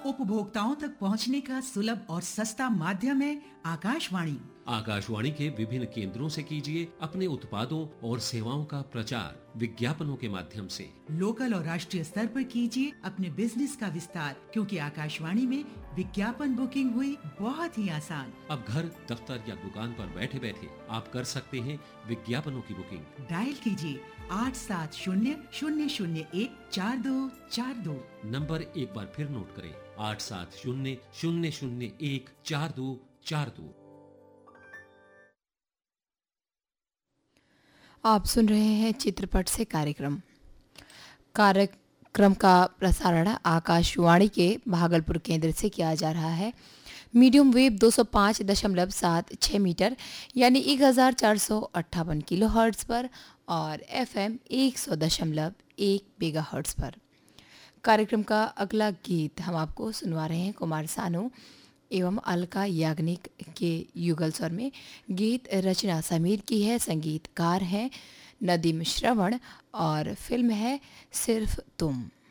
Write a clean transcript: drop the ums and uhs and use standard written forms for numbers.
उपभोक्ताओं तक पहुंचने का सुलभ और सस्ता माध्यम है आकाशवाणी। आकाशवाणी के विभिन्न केंद्रों से कीजिए अपने उत्पादों और सेवाओं का प्रचार विज्ञापनों के माध्यम से। लोकल और राष्ट्रीय स्तर पर कीजिए अपने बिजनेस का विस्तार, क्योंकि आकाशवाणी में विज्ञापन बुकिंग हुई बहुत ही आसान। अब घर, दफ्तर या दुकान पर बैठे बैठे आप कर सकते हैं विज्ञापनों की बुकिंग। डायल कीजिए 8700014242। नंबर एक बार फिर नोट करें, 8700014242। आप सुन रहे हैं चित्रपट से कार्यक्रम का प्रसारण आकाशवाणी के भागलपुर केंद्र से किया जा रहा है। मीडियम वेव 205.76 मीटर यानी 1458 किलोहर्ट्ज़ पर और एफएम 100.1 मेगाहर्ट्ज़ पर। कार्यक्रम का अगला गीत हम आपको सुनवा रहे हैं कुमार सानू एवं अलका याग्निक के युगल स्वर में। गीत रचना समीर की है, संगीतकार हैं नदीम श्रवण और फिल्म है सिर्फ तुम।